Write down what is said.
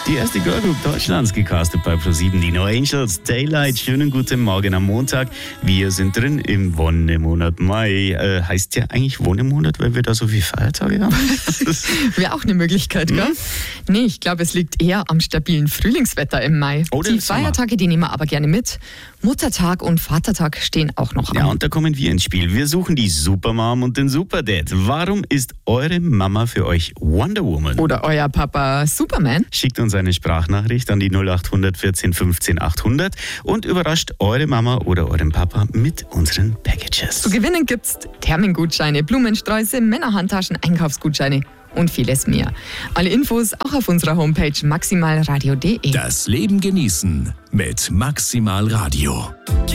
Die erste Girlgroup Deutschlands, gecastet bei ProSieben, die No Angels, Daylight. Schönen guten Morgen am Montag. Wir sind drin im Wonnemonat Mai. Heißt ja eigentlich Wonnemonat, weil wir da so viele Feiertage haben? Wäre auch eine Möglichkeit, gell? Nee, ich glaube, es liegt eher am stabilen Frühlingswetter im Mai. Oder die Feiertage, die nehmen wir aber gerne mit. Muttertag und Vatertag stehen auch noch an. Ja, und da kommen wir ins Spiel. Wir suchen die Supermom und den Superdad. Warum ist eure Mama für euch Wonder Woman? Oder euer Papa Superman? Schickt uns eine Sprachnachricht an die 0800 14 15 800 und überrascht eure Mama oder euren Papa mit unseren Packages. Zu gewinnen gibt's Thermengutscheine, Blumensträuße, Männerhandtaschen, Einkaufsgutscheine und vieles mehr. Alle Infos auch auf unserer Homepage maximalradio.de. Das Leben genießen mit Maximal Radio.